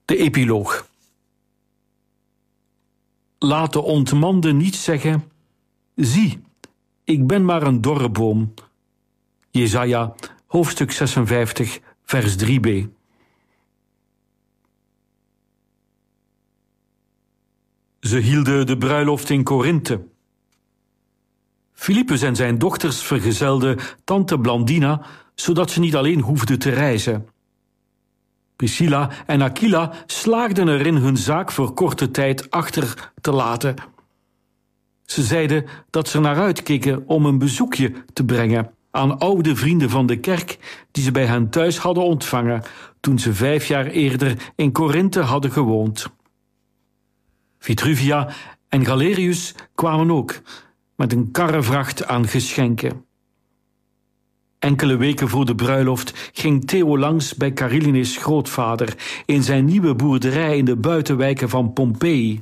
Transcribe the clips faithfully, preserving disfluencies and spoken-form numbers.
De epiloog. Laat de ontmande niet zeggen: zie, ik ben maar een dorre boom. Jesaja, hoofdstuk zesenvijftig, vers drie b. Ze hielden de bruiloft in Korinthe. Filippus en zijn dochters vergezelden tante Blandina, zodat ze niet alleen hoefden te reizen. Priscilla en Aquila slaagden erin hun zaak voor korte tijd achter te laten. Ze zeiden dat ze naar uitkeken om een bezoekje te brengen aan oude vrienden van de kerk die ze bij hen thuis hadden ontvangen toen ze vijf jaar eerder in Korinthe hadden gewoond. Vitruvia en Galerius kwamen ook met een karrevracht aan geschenken. Enkele weken voor de bruiloft ging Theo langs bij Cariline's grootvader in zijn nieuwe boerderij in de buitenwijken van Pompeii.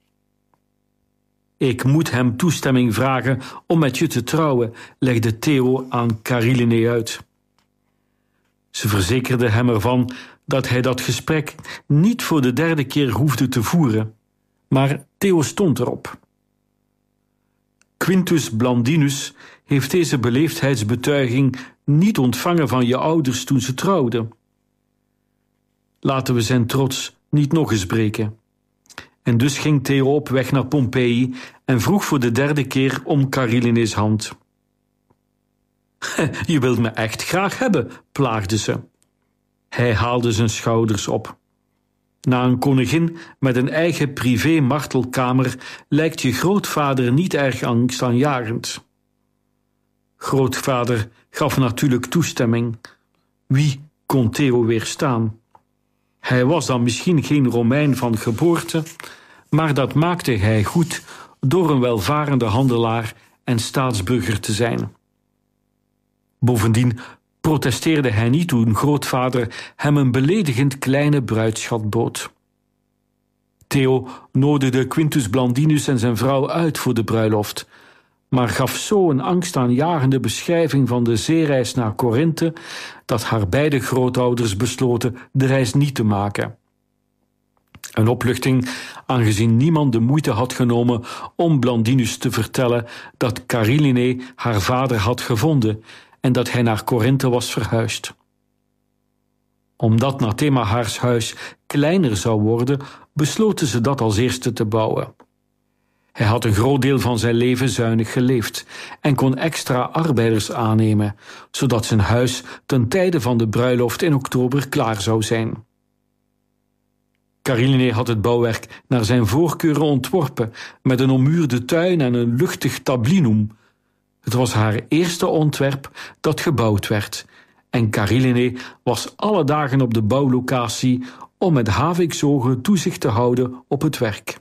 Ik moet hem toestemming vragen om met je te trouwen, legde Theo aan Cariline uit. Ze verzekerde hem ervan dat hij dat gesprek niet voor de derde keer hoefde te voeren, maar Theo stond erop. Quintus Blandinus heeft deze beleefdheidsbetuiging niet ontvangen van je ouders toen ze trouwden. Laten we zijn trots niet nog eens breken. En dus ging Theo op weg naar Pompeii en vroeg voor de derde keer om Cariline's hand. Je wilt me echt graag hebben, plaagde ze. Hij haalde zijn schouders op. Na een koningin met een eigen privé-martelkamer lijkt je grootvader niet erg angstaanjagend. Grootvader gaf natuurlijk toestemming. Wie kon Theo weerstaan? Hij was dan misschien geen Romein van geboorte, maar dat maakte hij goed door een welvarende handelaar en staatsburger te zijn. Bovendien protesteerde hij niet toen grootvader hem een beledigend kleine bruidsschat bood. Theo nodigde Quintus Blandinus en zijn vrouw uit voor de bruiloft, maar gaf zo een angstaanjagende beschrijving van de zeereis naar Korinthe dat haar beide grootouders besloten de reis niet te maken. Een opluchting, aangezien niemand de moeite had genomen om Blandinus te vertellen dat Cariline haar vader had gevonden en dat hij naar Korinthe was verhuisd. Omdat Nathemahaars huis kleiner zou worden, besloten ze dat als eerste te bouwen. Hij had een groot deel van zijn leven zuinig geleefd en kon extra arbeiders aannemen, zodat zijn huis ten tijde van de bruiloft in oktober klaar zou zijn. Cariline had het bouwwerk naar zijn voorkeuren ontworpen, met een ommuurde tuin en een luchtig tablinum. Het was haar eerste ontwerp dat gebouwd werd, en Cariline was alle dagen op de bouwlocatie om met haviksogen toezicht te houden op het werk.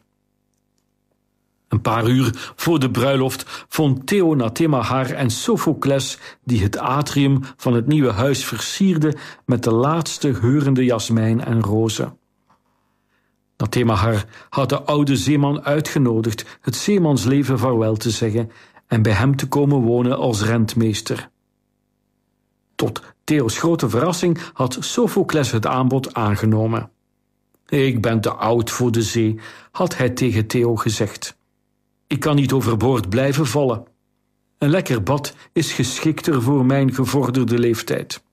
Een paar uur voor de bruiloft vond Theo Nathemahar en Sophocles die het atrium van het nieuwe huis versierden met de laatste geurende jasmijn en rozen. Nathemahar had de oude zeeman uitgenodigd het zeemansleven vaarwel te zeggen en bij hem te komen wonen als rentmeester. Tot Theo's grote verrassing had Sophocles het aanbod aangenomen. Ik ben te oud voor de zee, had hij tegen Theo gezegd. Ik kan niet overboord blijven vallen. Een lekker bad is geschikter voor mijn gevorderde leeftijd.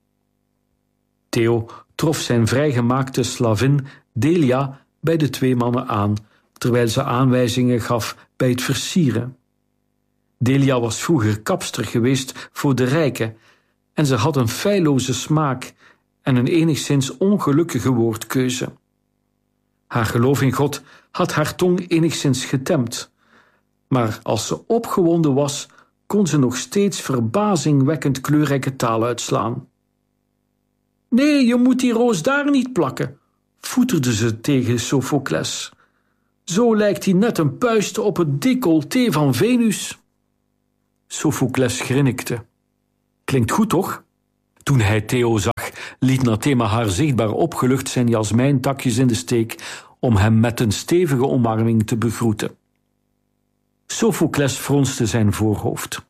Theo trof zijn vrijgemaakte slavin Delia bij de twee mannen aan, terwijl ze aanwijzingen gaf bij het versieren. Delia was vroeger kapster geweest voor de rijken en ze had een feilloze smaak en een enigszins ongelukkige woordkeuze. Haar geloof in God had haar tong enigszins getemd, maar als ze opgewonden was, kon ze nog steeds verbazingwekkend kleurrijke taal uitslaan. Nee, je moet die roos daar niet plakken, voeterde ze tegen Sophocles. Zo lijkt hij net een puist op het décolleté van Venus. Sophocles grinnikte. Klinkt goed, toch? Toen hij Theo zag, liet Nathemahar zichtbaar opgelucht zijn jasmijntakjes in de steek om hem met een stevige omarming te begroeten. Sophocles fronste zijn voorhoofd.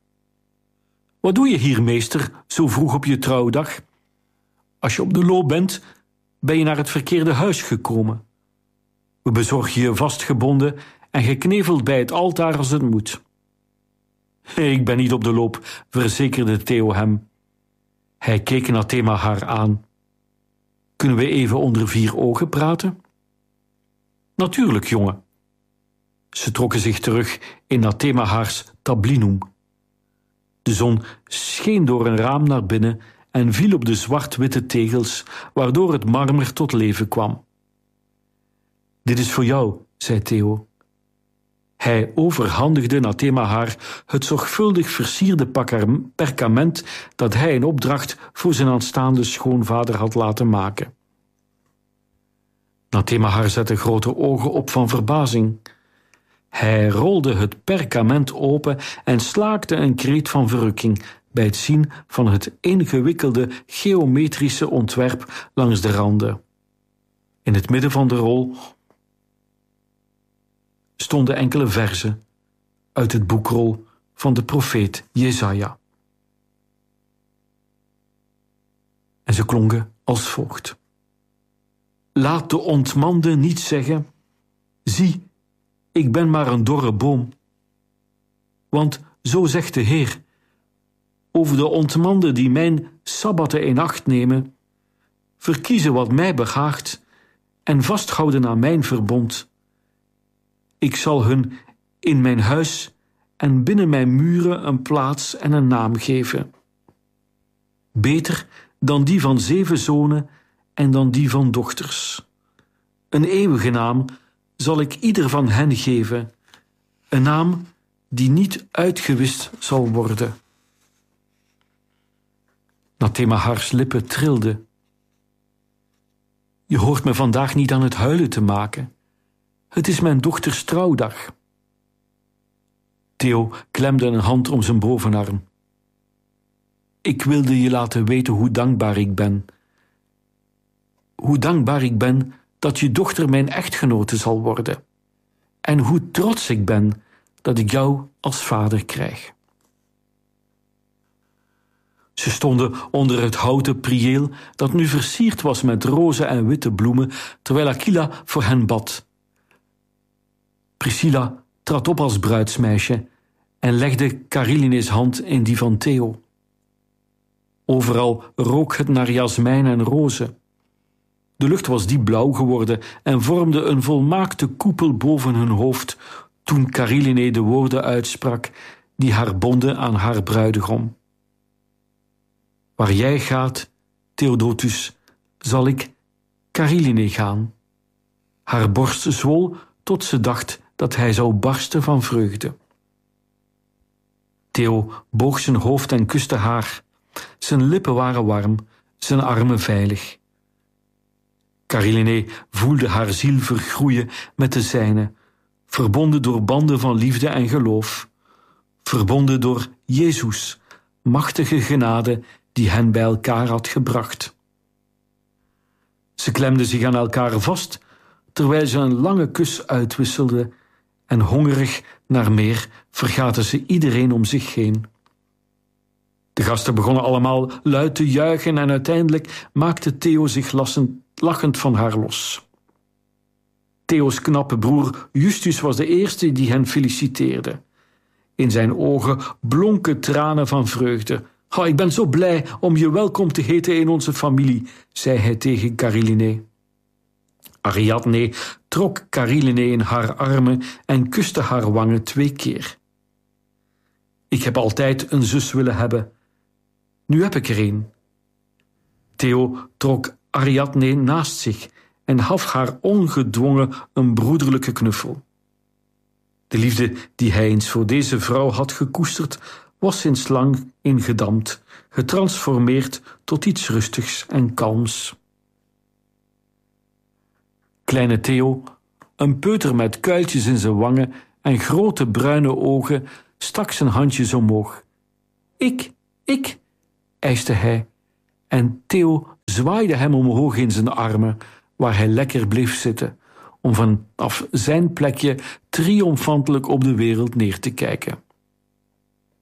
Wat doe je hier, meester, zo vroeg op je trouwdag? Als je op de loop bent, ben je naar het verkeerde huis gekomen. We bezorgen je vastgebonden en gekneveld bij het altaar als het moet. Ik ben niet op de loop, verzekerde Theo hem. Hij keek Nathema haar aan. Kunnen we even onder vier ogen praten? Natuurlijk, jongen. Ze trokken zich terug in Nathema haars tablinum. De zon scheen door een raam naar binnen en viel op de zwart-witte tegels, waardoor het marmer tot leven kwam. Dit is voor jou, zei Theo. Hij overhandigde Nathema haar het zorgvuldig versierde perkament dat hij in opdracht voor zijn aanstaande schoonvader had laten maken. Nathema haar zette grote ogen op van verbazing. Hij rolde het perkament open en slaakte een kreet van verrukking bij het zien van het ingewikkelde geometrische ontwerp langs de randen. In het midden van de rol stonden enkele verzen uit het boekrol van de profeet Jesaja. En ze klonken als volgt. Laat de ontmande niet zeggen, zie, ik ben maar een dorre boom. Want zo zegt de Heer, over de ontmanden die mijn sabbatten in acht nemen, verkiezen wat mij behaagt en vasthouden aan mijn verbond. Ik zal hun in mijn huis en binnen mijn muren een plaats en een naam geven. Beter dan die van zeven zonen en dan die van dochters. Een eeuwige naam zal ik ieder van hen geven, een naam die niet uitgewist zal worden. Nathema haars lippen trilden. Je hoort me vandaag niet aan het huilen te maken. Het is mijn dochters trouwdag. Theo klemde een hand om zijn bovenarm. Ik wilde je laten weten hoe dankbaar ik ben. Hoe dankbaar ik ben dat je dochter mijn echtgenote zal worden. En hoe trots ik ben dat ik jou als vader krijg. Ze stonden onder het houten priëel dat nu versierd was met roze en witte bloemen, terwijl Aquila voor hen bad. Priscilla trad op als bruidsmeisje en legde Cariline's hand in die van Theo. Overal rook het naar jasmijn en rozen. De lucht was diep blauw geworden en vormde een volmaakte koepel boven hun hoofd toen Cariline de woorden uitsprak die haar bonden aan haar bruidegom. Waar jij gaat, Theodotus, zal ik Cariline gaan. Haar borst zwol tot ze dacht dat hij zou barsten van vreugde. Theo boog zijn hoofd en kuste haar. Zijn lippen waren warm, zijn armen veilig. Cariline voelde haar ziel vergroeien met de zijne, verbonden door banden van liefde en geloof, verbonden door Jezus, machtige genade die hen bij elkaar had gebracht. Ze klemden zich aan elkaar vast, terwijl ze een lange kus uitwisselden en hongerig naar meer vergaten ze iedereen om zich heen. De gasten begonnen allemaal luid te juichen en uiteindelijk maakte Theo zich lassend, lachend van haar los. Theo's knappe broer Justus was de eerste die hen feliciteerde. In zijn ogen blonken tranen van vreugde. Oh, ik ben zo blij om je welkom te heten in onze familie, zei hij tegen Cariline. Ariadne trok Cariline in haar armen en kuste haar wangen twee keer. Ik heb altijd een zus willen hebben. Nu heb ik er een. Theo trok Ariadne naast zich en gaf haar ongedwongen een broederlijke knuffel. De liefde die hij eens voor deze vrouw had gekoesterd, was sinds lang ingedampt, getransformeerd tot iets rustigs en kalms. Kleine Theo, een peuter met kuiltjes in zijn wangen en grote bruine ogen, stak zijn handjes omhoog. Ik, ik, eiste hij, en Theo zwaaide hem omhoog in zijn armen, waar hij lekker bleef zitten, om vanaf zijn plekje triomfantelijk op de wereld neer te kijken.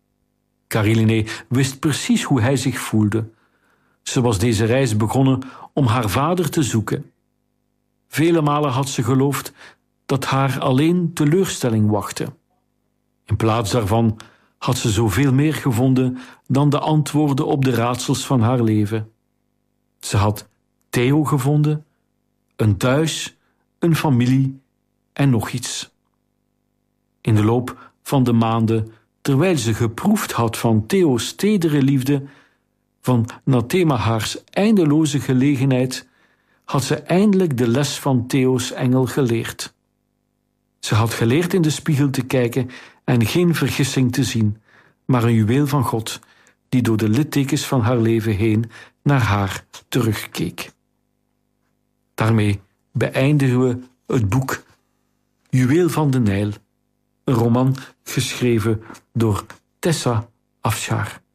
Cariline wist precies hoe hij zich voelde. Ze was deze reis begonnen om haar vader te zoeken. Vele malen had ze geloofd dat haar alleen teleurstelling wachtte. In plaats daarvan had ze zoveel meer gevonden dan de antwoorden op de raadsels van haar leven. Ze had Theo gevonden, een thuis, een familie en nog iets. In de loop van de maanden, terwijl ze geproefd had van Theo's tedere liefde, van Natemahaars eindeloze gelegenheid, had ze eindelijk de les van Theo's engel geleerd. Ze had geleerd in de spiegel te kijken en geen vergissing te zien, maar een juweel van God, die door de littekens van haar leven heen naar haar terugkeek. Daarmee beëindigen we het boek Juweel van de Nijl, een roman geschreven door Tessa Afshar.